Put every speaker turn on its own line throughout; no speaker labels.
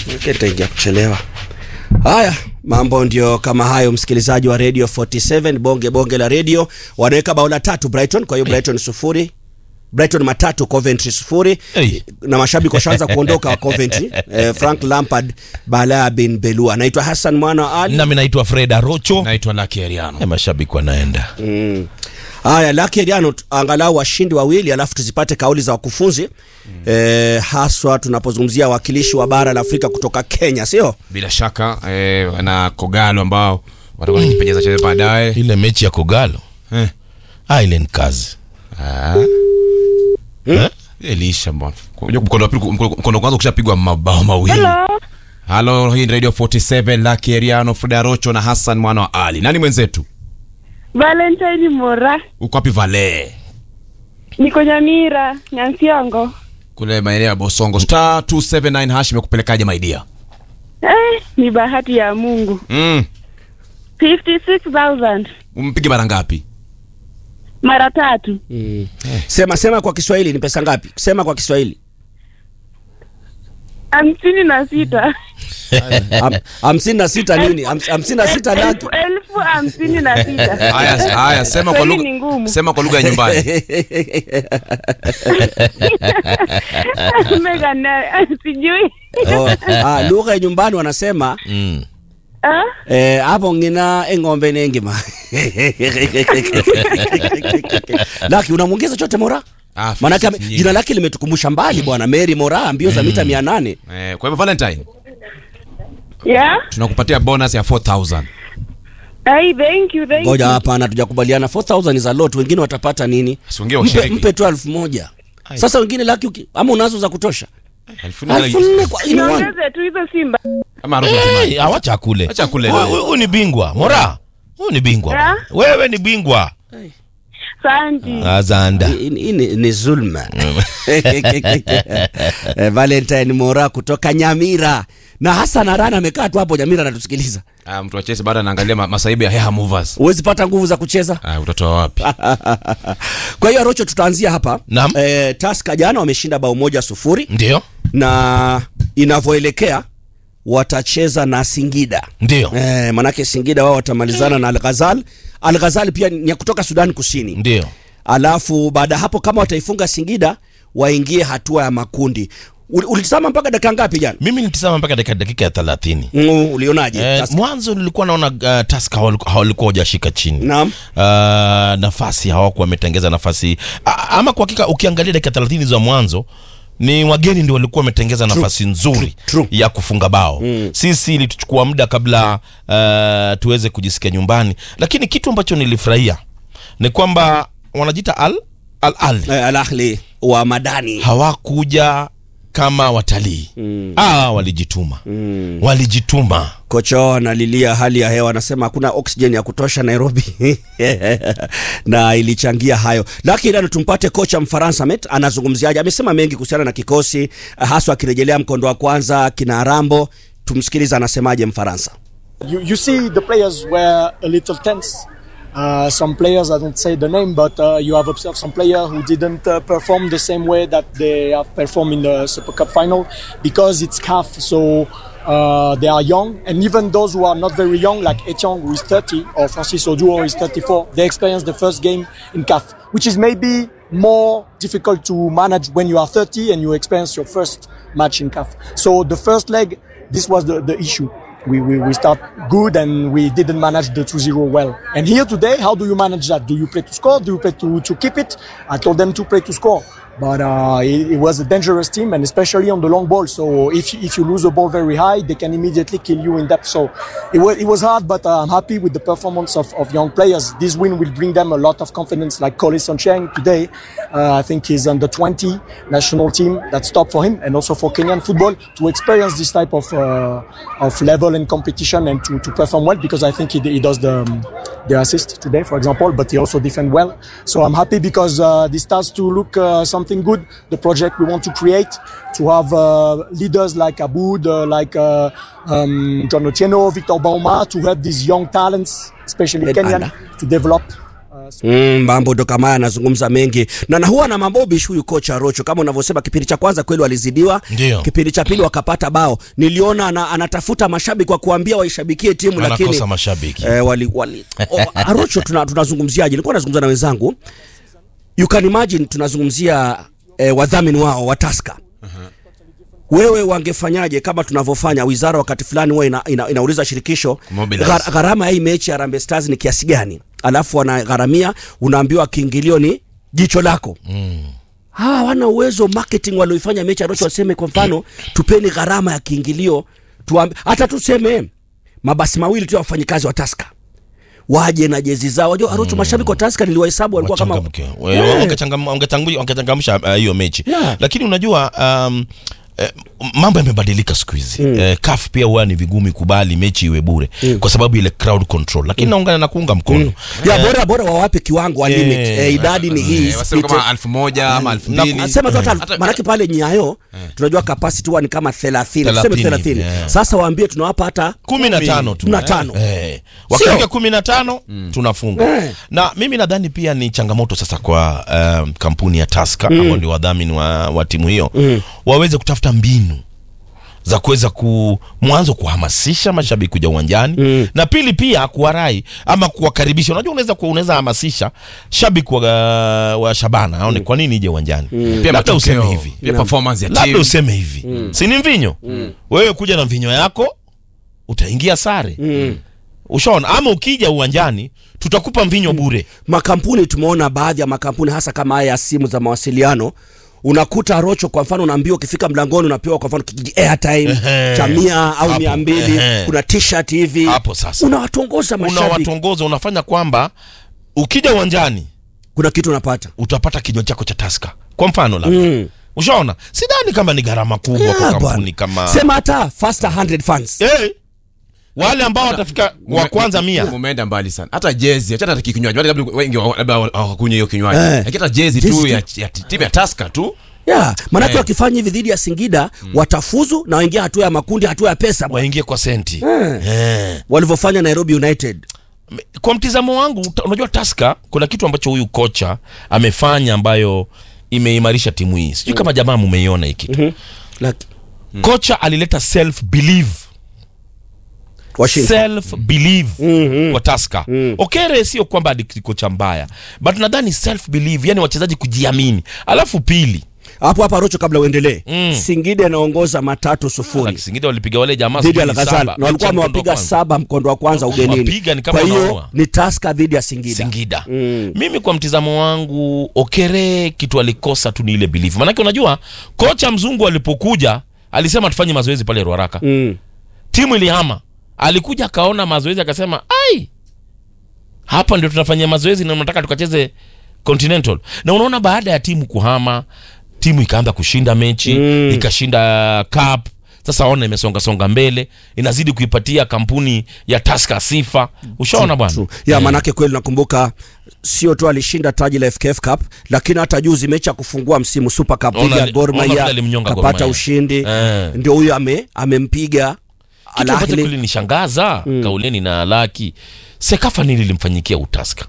Kitaingia kuchelewa. Haya, mambo ndio kama hayo, msikilizaji wa Radio 47 bonge la radio. Wanaweka bao la 3 Brighton, kwa hiyo Brighton 0. Brighton 3 Coventry 0. Na mashabiki washaanza kuondoka wa Coventry. Frank Lampard, Bala bin Belua. Naitwa Hassan Mwana Ali.
Na mimi naitwa Fred Arocho.
Naitwa Lucky Eriano.
Mashabiki wanaenda.
Haya, Lucky Eriano, angalau washindi wawili alafu tuzipate kauli za wakufunzi. Haswa tunapozungumzia wakilishi wa bara la Afrika kutoka Kenya, sio?
Bila shaka na Kogalo ambao watakuwa wanajipenyeza cheze baadaye.
Ile mechi ya Kogalo. Island kazi.
Elisha bwana. Mkono kwanza kushapigwa mabao mawili. Hello, hii Radio 47, Lucky Eriano, Fred Arocho na Hassan Mwana wa Ali. Nani mwenzetu?
Valentine Mora.
Uko wapi Vale?
Niko Nyamira, Nyansiongo.
Kule maeneo ya Bosongo. Star 279 hash imekupelekaje my dear?
Ni bahati ya Mungu. 56,000.
Umpige mara ngapi?
Mara 3.
Sema kwa Kiswahili ni pesa ngapi? Sema kwa Kiswahili.
56.
56 nini? 56 laki.
56.
Haya, sema kwa lugha ya nyumbani.
Mega na sijui.
Lugha ya nyumbani wanasema hapo ngina engombe nengima. Lucky, unamuongeza chote Mora? Maana jina lake limetukumbusha mbali bwana, Mary Mora, mbio za mita 800.
Kwa hivyo Valentine.
Yeah.
Tunakupatia bonus ya 4,000.
Thank you.
Ngoja hapa na tujakubaliana, 4,000 is a lot, wengine watapata nini? Mpe tu 1,000. Sasa wengine Lucky ama unazo za kutosha? 1,000 kwa
niongeze tu hizo Simba.
Ama Arocho
nasema. Acha kule. Wewe ni bingwa. Mora. Wewe ni bingwa. Wewe ni bingwa. Azanda.
Ni zulma. Valentine Mora kutoka Nyamira. Na Hassan Arana amekaa tu hapo Nyamira anatusikiliza.
Mtu wa Chelsea baada anaangalia masaibu ya Hair Movers.
Huwezi pata nguvu za kucheza?
Utatoa wapi?
Kwa hiyo Arocho, tutaanzia hapa. Tusker jana wameshinda bao 1-0.
Ndio.
Na inavyoelekea watacheza na Singida.
Ndio.
Manake Singida wao watamalizana na Al-Ghazal. Al-Ghazal pia ni kutoka Sudan Kusini.
Ndio.
Alafu baada hapo kama wataifunga Singida waingie hatua ya makundi. Ulitazama mpaka dakika ngapi jana?
Mimi nilitazama mpaka dakika ya 30.
Ulionaje?
Mwanzo nilikuwa naona Tusker hawalikuwa hajashika chini.
Naam.
Nafasi hawakuwa wametengeza nafasi. Ama kwa hakika ukiangalia dakika 30 za mwanzo ni wageni ndio walikuwa wametengeza nafasi nzuri ya kufunga bao. Sisi ilituchukua muda kabla tuweze kujisikia nyumbani, lakini kitu ambacho nilifurahia ni kwamba wanajiita Al-Ahli
wa Madani
hawakuja kama watalii. Walijituma.
Kocha wao analilia hali ya hewa, anasema hakuna oxygen ya kutosha Nairobi. Na ilichangia hayo. Lakini tumpate kocha Mfaransa anazungumziaje? Amesema mengi kuhusiana na kikosi, haswa akirejelea mkondo wa kwanza kina Arambo. Tumsikiliza anasemaje Mfaransa.
You see the players were a little tense. Some players, I don't say the name, but you have observed some players who didn't perform the same way that they have performed in the Super Cup final because it's CAF, so they are young, and even those who are not very young, like Etienne, who is 30, or Francis Oduo, who is 34, they experienced the first game in CAF, which is maybe more difficult to manage when you are 30 and you experience your first match in CAF. So the first leg, this was the issue. We start good and we didn't manage the 2-0 well. And here today, how do you manage that? Do you play to score? Do you play to keep it? I told them to play to score. But it was a dangerous team, and especially on the long ball. So if you lose the ball very high, they can immediately kill you in depth. So it was hard, but I'm happy with the performance of young players. This win will bring them a lot of confidence. Like Kole Soncheng today, I think he's on the 20 national team. That's top for him, and also for Kenyan football to experience this type of level and competition and to perform well, because I think he does the assist today, for example, but he also defend well. So I'm happy because this starts to look something good. The project we want to create, to have leaders like Aboud, like John Otieno, Victor Bauma, to help these young talents, especially Kenyan, to develop
Mambo ndo kama anazungumza mengi na huwa na mabobish huyu kocha Rocho, kama unavyosema. Kipindi cha kwanza kweli walizidiwa, kipindi cha pili wakapata bao. Niliona anatafuta mashabiki kwa kuambia waishabikie timu, lakini
anakosa mashabiki.
Rocho tunazungumziaje? Nilikuwa nazungumza na wenzangu, you can imagine tunazungumzia wadhamini wao wa Tusker. Wewe wangefanyaje kama tunavyofanya wizara wakati fulani huwa inauliza shirikisho gharama ya hii mechi ya Harambee Stars ni kiasi gani, alafu wanagharamia, unaambiwa kiingilio ni jicho lako. Wana uwezo marketing walioifanya mechi ya Rocho waseme kwa mfano tupeni gharama ya kiingilio, hata tuseme mabasi mawili tu ya wafanyikazi wa Tusker waje na jezi zao. Wajua Rocho mashabiki wa Tusker niliwahesabu walikuwa kama
wangechangamsha hiyo mechi. Lakini unajua mambo yamebadilika siku hizi. CAF pia huwa ni vigumu kubali mechi iwe bure kwa sababu ile crowd control, lakini naungana na kuunga mkono.
Bora wawape kiwango wa limit. Idadi ni hii
kama 1000 ama 2000.
Nasema tu hata maana pale Nyayo tunajua capacity huwa ni kama 30. Tuseme 30. Sasa waambie tunawapa hata
15 tu. 15. Wakifika 15 tunafunga. Na mimi nadhani pia ni changamoto sasa kwa kampuni ya Tusker ambao ndio wadhamini wa timu hiyo waweze kutafuta mbinu za kuweza mwanzo kuhamasisha mashabiki kuja uwanjani, na pili pia kuwarai ama kuwakaribisha. Unajua unaweza hamasisha shabiki wa Shabana aone kwa nini ije uwanjani.
Pia labda useme hivi, pia performance ya timu.
Labda useme hivi, si ni mvinyo? Wewe kuja na mvinyo yako utaingia sare. Ushaona, ama ukija uwanjani tutakupa mvinyo bure.
Makampuni tumeona baadhi ya makampuni hasa kama haya ya simu za mawasiliano, unakuta Rocho kwa mfano unaambiwa ukifika mlangoni unapewa kwa mfano airtime cha 100 au 200, kuna t-shirt hivi.
Hapo sasa
unawatongoza mashabiki,
unafanya kwamba ukija uwanjani
kuna kitu unapata,
utapata kinywaji chako cha Tusker kwa mfano labda. Ushaona, sidhani kama ni gharama kubwa kwa kampuni kama
sema hata Faster 100 fans.
Wale ambao watafika wa kwanza 100
umeenda mbali sana. Hata jezi, acha hata kinywaji. Wale wengi labda hawakunywa hiyo kinywaji. Lakini hata jezi tu ya timu ya Tusker tu.
Maana wakifanya hivi dhidi ya Singida watafuzu na waingia hatua ya makundi, hatua ya pesa,
waingie kwa senti.
Walivyofanya Nairobi United.
Kwa mtizamo wangu, unajua Tusker kuna kitu ambacho huyu kocha amefanya ambayo imeimarisha timu hii. Sijui kama jamaa mmeiona hiki kitu. Kocha alileta self belief. Self belief kwa Tusker. Okere sio kwamba ni kocha mbaya, but nadhani self belief, yani wachezaji kujiamini. Alafu pili
hapo Rocho, kabla uendelee, Singida anaongoza 3-0.
Singida walipiga wale jamaa
dhidi ya Al-Ghazal na walikuwa wamewapiga 7 mkondo wa kwanza ugenini. Kwa hiyo ni Tusker dhidi ya Singida.
Mimi kwa mtizamo wangu Okere kitu alikosa tu ni ile belief. Maana unajua kocha mzungu alipokuja alisema tufanye mazoezi pale Ruaraka. Timu ilihama. Alikuja kaona mazoezi akasema, hapa ndio tunafanyia mazoezi na tunataka tukacheze Continental. Na unaona baada ya timu kuhama, timu ikaanza kushinda mechi, ikashinda cup. Sasa ona imesonga mbele, inazidi kuipatia kampuni ya Tusker sifa. Ushaona bwana?
Manake kweli nakumbuka sio tu alishinda taji la FKF Cup, lakini hata juzi mechi ya kufungua msimu Super Cup ya Gor Mahia kapata ushindi. Ndio huyo amempiga
kitu ambacho kilinishangaza Kauleni na Laki, Sekafa nini limfanyikia Tusker?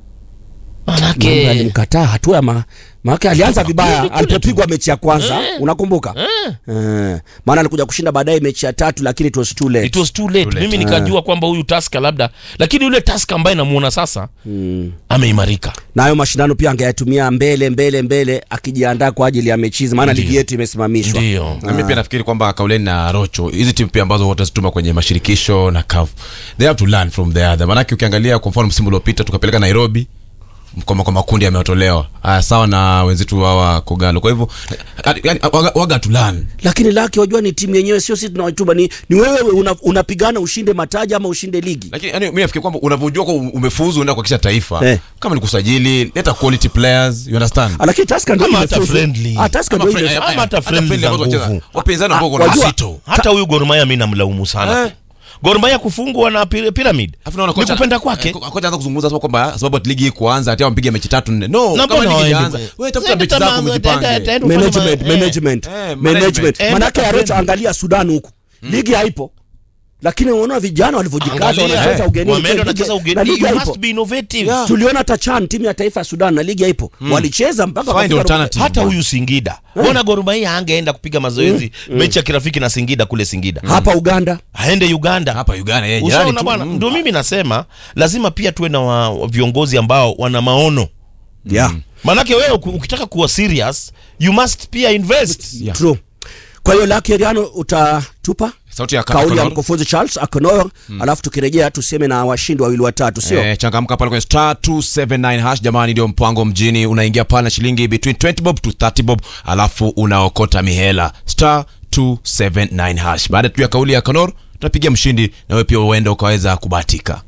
Manake
alimkataa hatua ya maana alianza vibaya alipopigwa mechi ya kwanza, unakumbuka? Maana alikuja kushinda baadaye mechi ya 3, lakini it was too late.
Mimi nikajua kwamba huyu Tusker labda, lakini yule Tusker ambaye namuona sasa ameimarika.
Na hayo mashindano pia angeyatumia mbele akijiandaa kwa ajili ya mechi hizi, maana ligi yetu imesimamishwa.
Na mimi pia nafikiri kwamba Kauleni na Rocho, hizi timu pia ambazo watazituma kwenye mashirikisho na CAF, they have to learn from the other. Maana ukiangalia kwa mfano msimu uliopita tukapeleka Nairobi, kwa makundi yametolewa. Sawa na wenzetu wa Kogalo. Kwa hivyo waga tulani.
Lakini Laki, wajua ni timu yenyewe, sio sisi tunawatuma, ni wewe unapigana ushinde mataji ama ushinde ligi.
Lakini mimi nafikiri kwamba unavyojua kwa umefuzu unaenda kuhakikisha taifa. Kama ni kusajili, leta quality players, you understand?
Lakini Tusker ndio
hata friendly.
Tusker ndio
hata friendly
wapinzani ambao kuna sito.
Hata huyu Gor Mahia mimi namlaumu sana. Gor Mahia kufungwa na Pyramid. Ni kupenda kwake.
Kocha anaanza kuzungumza sasa kwamba sababu ligi kuanza hata wampige mechi 3-4. No, kama ligi ianza, wewe tafuta mechi zako mjipange.
Management. Manake Rocho, angalia Sudan huko. Ligi haipo. lakini unaona vijana walivyojikaza
Angalia,
wanacheza ugenini.
wameenda wanacheza
Na
ugenini.
ligi
You
haipo.
must be innovative.
Yeah. Tuliona hata Chan timu ya taifa ya Sudan na ligi haipo. Walicheza mpaka
Find
wakafika
alternative.
Hata huyu Singida. Mbona Gor Mahia angeenda kupiga mazoezi mechi ya kirafiki na Singida kule Singida?
hapa Uganda.
Aende Uganda.
Hapa Uganda yeye
Ushaona
jirani tu.
bwana, ndio mimi nasema lazima pia tuwe na viongozi ambao wana maono.
Yeah.
Manake wewe ukitaka kuwa serious, you must pia invest.
Yeah.
True. Kwa hiyo Lucky Ariano utatupa
Sauti ya
kauli ya
Akonor.
mkufunzi Charles Akonor, alafu tukirejea tuseme na washindi wawili watatu, sio?
Changamka pale kwenye *279# jamani, ndio mpango mjini. Unaingia pale na shilingi between 20 bob to 30 bob, alafu unaokota mihela *279#. Baada tu ya kauli ya Akonor tutapigia mshindi na wewe pia uende ukaweza kubahatika.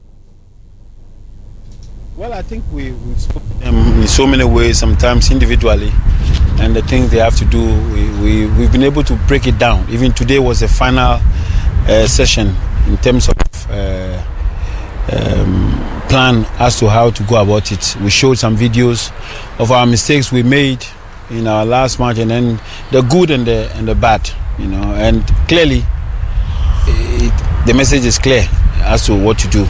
Well, I think we spoke to them in so many ways, sometimes individually, and the things they have to do, we've been able to break it down. Even today was the final session in terms of plan as to how to go about it. We showed some videos of our mistakes we made in our last match, and then the good and the bad, and clearly the message is clear as to what to do.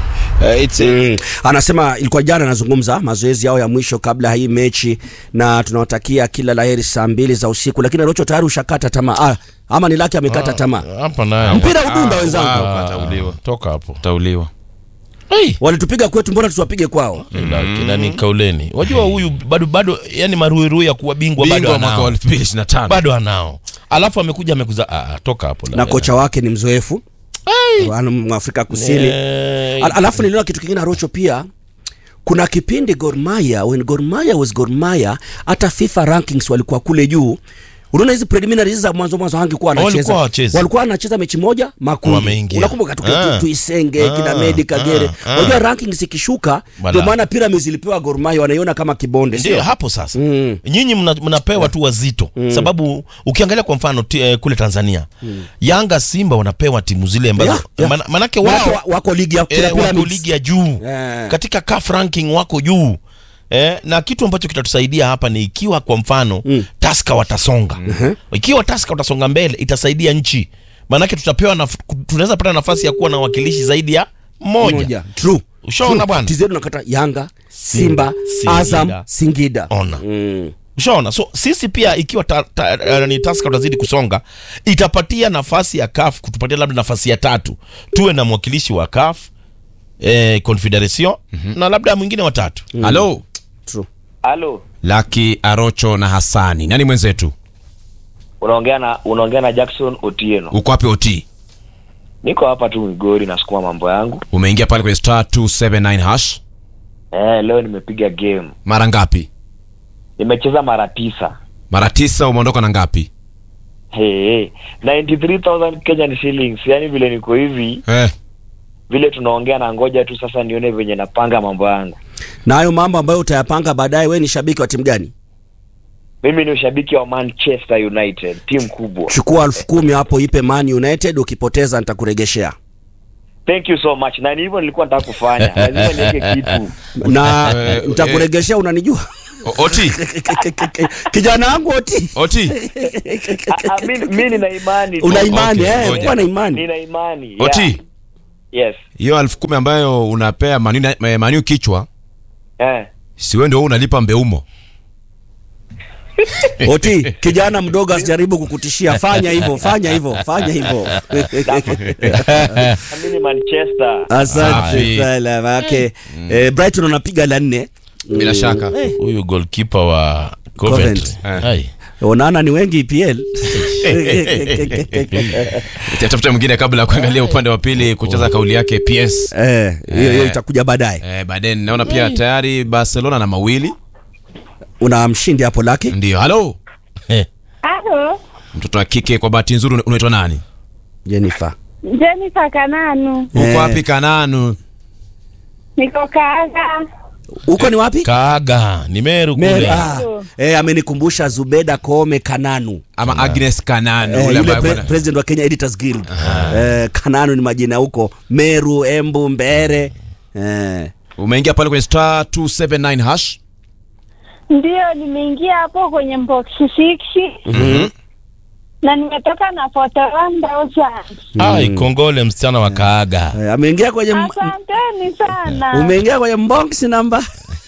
Anasema ilikuwa jana anazungumza mazoezi yao ya mwisho kabla hii mechi, na tunawatakia kila laheri saa 2 za usiku, lakini Rocho tayari ushakata tamaa. Ama ni Lucky amekata tamaa.
Hapa naye.
Mpira udunda wenzangu.
Tauliwa. Toka hapo.
Tauliwa.
Hey.
Walitupiga kwetu, mbona tusiwapige kwao?
Kina ni Kauleni. Wajua huyu bado yani maruerue ya kuwa bingwa bado
mwaka
anao.
2025.
Bado anao. Alafu amekuza toka hapo.
Na kocha wake ni mzoefu. Mwafrika Kusini. Alafu niliona kitu kingine Rocho pia. Kuna kipindi Gor Mahia, when Gor Mahia was Gor Mahia, hata FIFA rankings walikuwa kule juu. Unaona hizi preliminaries za mwanzo hangekuwa anacheza. Walikuwa anacheza mechi moja makundi. Unakumbuka tuisenge kina Medi Kagere. Unajua rankings ikishuka ndio maana pyramids zilipewa Gor Mahia, wanaiona kama kibonde, sio?
Ndio hapo sasa. Nyinyi mnapewa tu wazito. Sababu ukiangalia kwa mfano kule Tanzania, Yanga, Simba wanapewa timu zile ambazo manake
wako ligi ya pyramids.
Wako ligi ya juu. Katika CAF ranking wako juu. Na kitu ambacho kitatusaidia hapa ni ikiwa kwa mfano Tusker watasonga. Ikiwa Tusker watasonga mbele itasaidia nchi. Manake tunaweza pata nafasi ya kuwa na wakilishi zaidi ya moja.
True.
Ushaona bwana?
Tizetu nakata Yanga, Simba, Azam, Singida.
Ona. Ushaona? So sisi pia ikiwa ni Tusker utazidi kusonga, itapatia nafasi ya CAF kutupatia labda nafasi ya 3. Tuwe na mwakilishi wa CAF, Confederation na labda mwingine wa 3.
Hello.
True.
Halo.
Lucky, Arocho na Hasani. Nani mwenzetu?
Unaongea na Jackson Otieno.
Uko wapi Oti?
Niko hapa tu Migori nasukuma mambo yangu.
Umeingia pale kwenye *279#.
Leo nimepiga game.
Mara ngapi?
Nimecheza mara 9.
Mara 9. Umeondoka na ngapi?
93,000 Kenyan shillings. Yaani vile niko hivi. Vile tunaongea na ngoja tu sasa nione venye napanga mambo yangu.
Na hayo mambo ambayo utayapanga baadaye. Wewe ni shabiki wa timu gani?
Mimi ni shabiki wa Manchester United, timu kubwa.
Chukua 10,000 hapo ipe Man United, ukipoteza nitakuregeshea.
Thank you so much. Na hivyo nilikuwa nataka kufanya. Lazima niweke kitu.
Na nitakuregeshea, unanijua?
Oti.
Kijana wangu Oti.
Oti.
Mimi nina imani.
Una imani kwa na imani.
Nina imani.
Oti.
Yes.
Hiyo 10,000 ambayo unapea Manu kichwa. Si wewe ndio unalipa Mbeumo.
Oti, kijana mdogo asijaribu kukutishia. Fanya hivyo.
Mimi Manchester.
Asante sana wake. Brighton anapiga la 4.
Bila shaka.
Huyu goalkeeper wa Coventry.
Onana ni wengi EPL.
Tafuta mwingine kabla ya kuangalia upande wa pili kucheza kauli yake PS.
Hiyo itakuja baadaye.
Baadaye naona pia tayari Barcelona na mawili.
Una mshindi hapo Lucky?
Ndio. Hello.
Halo.
Mtoto wa kike kwa bahati nzuri unaitwa nani?
Jennifer
Kananu.
Uko wapi Kananu?
Niko Kaaga.
Uko ni wapi?
Kaaga, ni Meru kule.
Amenikumbusha Zubeda Koome Kananu.
Ama Agnes Kananu.
Yule president wa Kenya Editors Guild. Kananu ni majina huko Meru, Embu, Mbere.
Umeingia pale kwenye *279#.
Ndio nimeingia hapo kwenye box 6. Na nimetoka na 41,000.
Ai, kongole msichana wa Kaaga.
Ameingia kwenye
Asanteni sana.
umeingia kwenye Mbongs namba.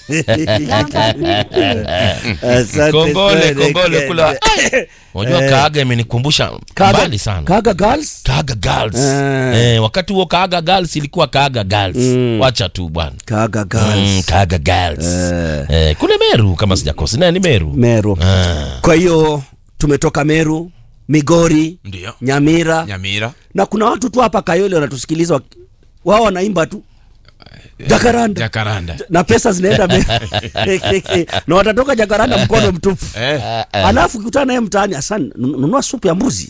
Asante
Kongole
sana.
kongole kula. Unajua Kaaga imenikumbusha mbali sana.
Kaaga Girls.
Kaaga Girls. Wakati huo Kaaga Girls ilikuwa Kaaga Girls. Wacha tu bwana.
Kaaga Girls.
Kaaga Girls. Kule Meru kama sijakosa. Ni Meru.
Meru. Kwa hiyo tumetoka Meru, Migori,
Ndio.
Nyamira. Na kuna watu tu hapa Kayole wanatusikiliza wao wanaimba tu Jacaranda. Na pesa zinaenda na watatoka Jacaranda mkono mtupu. Alafu ukutana naye mtaani, Hassan, nunua supu ya mbuzi.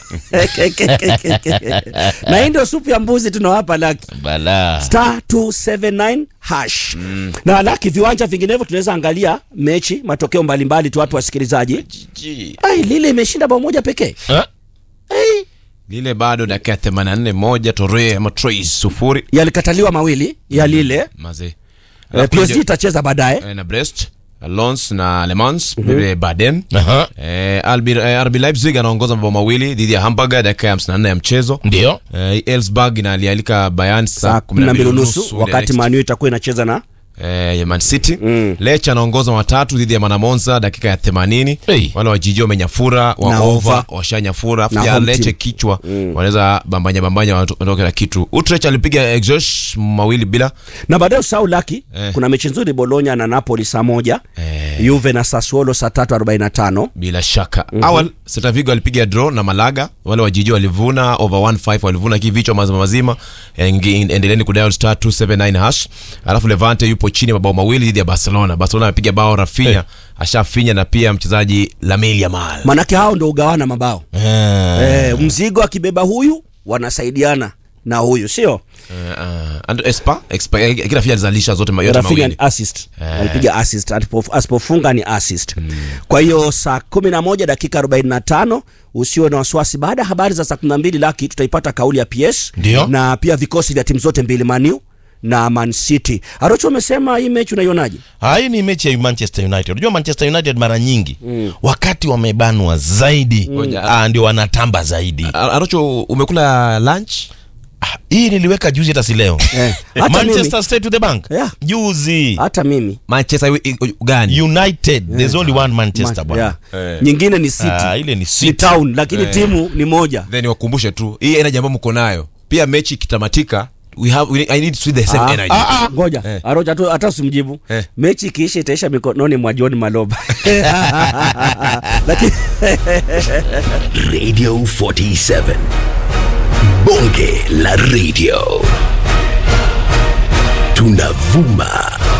Na hii ndio supu ya mbuzi tunawapa Lucky.
Bala.
*279#. Na Lucky, viwanja vinginevyo tunaweza angalia mechi, matokeo mbalimbali tu watu wasikilizaji. Ai, Lille imeshinda bao moja pekee. Ai,
Lile bado dakika 84 moja Torre ama Trace 0.
yalikataliwa mawili ya Lille.
Maze.
PSG itacheza baadaye.
Na Brest, Lens na Le Mans, Baden. RB Leipzig anaongoza mabao mawili dhidi ya Hamburg dakika ya 54 ya mchezo.
Ndio.
Elfsberg inalialika Bayern saa
12:30 wakati Man U itakuwa inacheza na
ya Man City. Lecce anaongoza matatu dhidi ya Manamonza dakika ya 80. Wale wa Jiji wamenyafura, wa over washanyafura, ya Lecce kichwa. Wanaweza bambanya watoke na kitu. Utrecht alipiga Exos mawili bila.
Na baadaye usahau Lucky, kuna mechi nzuri Bologna na Napoli saa 1. Juve na Sassuolo saa 3:45.
Bila shaka. Awal Celta Vigo alipiga draw na Malaga. Wale wa Jiji walivuna over 1-5, walivuna kivichwa mazima. Endeleeni kudial *279#. Alafu Levante yupo chini mabao mawili dhidi ya Barcelona. Barcelona amepiga bao Rafinha, ashafinya na pia mchezaji Lamine Yamal.
Manake hao ndio ugawana mabao. Mzigo akibeba huyu wanasaidiana na huyu, sio?
And kila fia alizalisha zote yote mawili.
Assist. Alipiga assist, asipofunga ni assist. Kwa hiyo saa 11 dakika 45 usiwe na wasiwasi. Baada ya habari za saa 12 Lucky tutaipata kauli ya PS.
Ndio.
Na pia vikosi vya timu zote mbili, Man U na Man City. Arocho amesema hii mechi unaionaje?
Hii ni mechi ya Manchester United. Unajua Manchester United mara nyingi wakati wamebanwa zaidi ndio wanatamba zaidi.
Arocho, umekula lunch?
Hii niliweka juzi hata si leo. Manchester State to the bank. Juzi.
Hata mimi.
Manchester gani?
United. There's only one Manchester bwana.
Nyingine ni City.
Ile ni City.
Ni town, lakini timu ni moja.
Then wakumbushe tu, hii energy ambayo mko nayo. Pia mechi kitamatika, I need to see the same energy.
Ngoja. Arocha hata usimjibu. Mechi ikiisha itaisha mikononi mwa John Maloba. Lakini
Radio 47. Bonge la Radio. Tunavuma.